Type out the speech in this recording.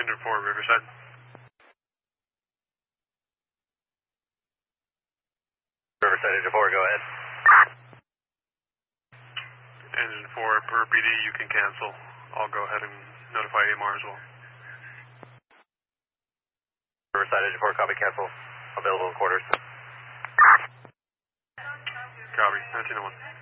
Engine 4, Riverside. Riverside, Engine 4, go ahead. Engine 4, per PD, you can cancel. I'll go ahead and notify AMR as well. Riverside, Engine 4, copy, cancel. Available in quarters. Copy, 1901.